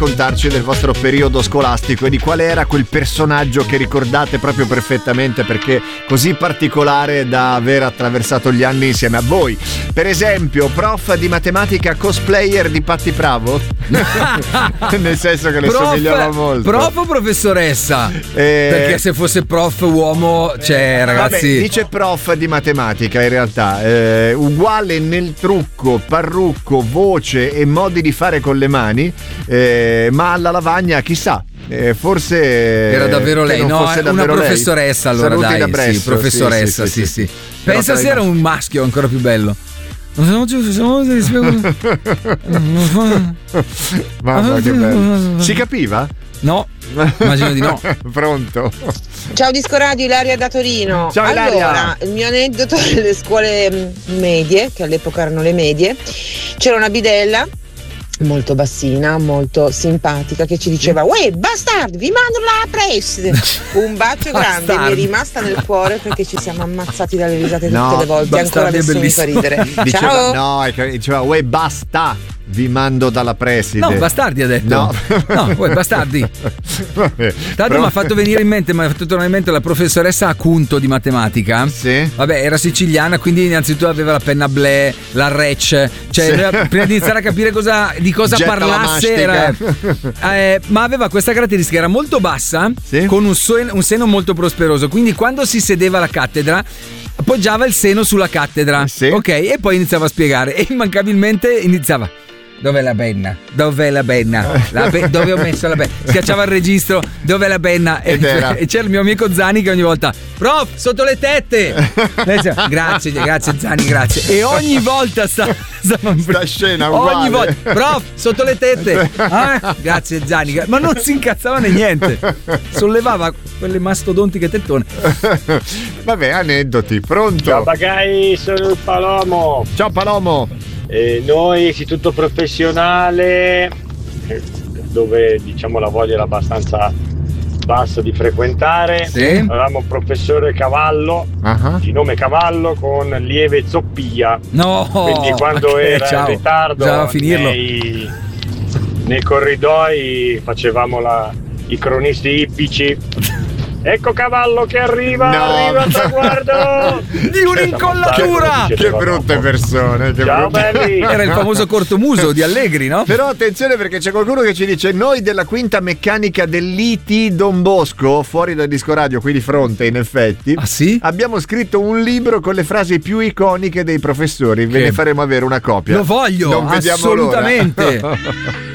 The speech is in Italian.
raccontarci del vostro periodo scolastico e di qual era quel personaggio che ricordate proprio perfettamente perché così particolare da aver attraversato gli anni insieme a voi. Per esempio, prof di matematica cosplayer di Patti Bravo? Nel senso che le somigliava molto. Prof o professoressa? Perché se fosse prof uomo, cioè ragazzi. Vabbè, dice prof di matematica in realtà, uguale nel trucco, parrucco, voce e modi di fare con le mani, ma alla lavagna chissà. Forse era davvero lei, no? Una professoressa lei. Allora. Saluti dai, da Bresso, sì, professoressa, sì. Pensa se era un maschio ancora più bello. Mamma che bello. Si capiva? No, immagino di no. Pronto? Ciao Disco Radio, Ilaria da Torino. Ciao Ilaria. Allora, il mio aneddoto delle scuole medie, che all'epoca erano le medie, c'era una bidella molto bassina, molto simpatica, che ci diceva: uè bastardi, vi mando la preside. Un bacio grande, mi è rimasta nel cuore perché ci siamo ammazzati dalle risate tutte le volte, ancora adesso mi fa ridere. Ciao. Diceva uè basta, vi mando dalla preside. No, bastardi ha detto. No, uè bastardi. Tanto mi ha fatto venire in mente, mi ha fatto tornare in mente la professoressa Acunto di matematica. Sì. Vabbè, era siciliana, quindi innanzitutto aveva la penna blé, la rec, cioè prima di iniziare a capire di cosa Getta parlasse ma aveva questa caratteristica, era molto bassa, sì, con un seno molto prosperoso, quindi quando si sedeva alla cattedra appoggiava il seno sulla cattedra, sì, ok, e poi iniziava a spiegare e immancabilmente iniziava: dov'è la penna? Dov'è la penna? Dove ho messo la penna? Schiacciava il registro, dov'è la penna? E c'era il mio amico Zani che ogni volta: prof, sotto le tette! Grazie Zani, grazie. E ogni volta sta scena uguale. Ogni volta: prof, sotto le tette! Grazie Zani. Ma non si incazzava né niente. Sollevava quelle mastodontiche tettone. Vabbè, aneddoti. Pronto? Ciao Bagai, sono il Palomo. Ciao Palomo. Noi istituto professionale, dove diciamo la voglia era abbastanza bassa di frequentare, sì, avevamo un professore Cavallo, di nome Cavallo, con lieve zoppia. No, quindi quando era in ritardo nei corridoi facevamo i cronisti ippici. Ecco Cavallo che arriva al traguardo di un'incollatura. Che brutte persone. Ciao belli. Era il famoso cortomuso di Allegri, no? Però attenzione, perché c'è qualcuno che ci dice: noi della quinta meccanica dell'IT Don Bosco, fuori dal Disco Radio, qui di fronte, in effetti, sì? abbiamo scritto un libro con le frasi più iconiche dei professori. Ve ne faremo avere una copia. Lo voglio, non vediamo assolutamente. l'ora.